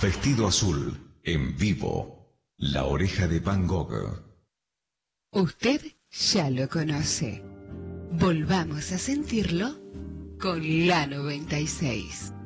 Vestido Azul, en vivo. La Oreja de Van Gogh. Usted ya lo conoce. Volvamos a sentirlo con la 96.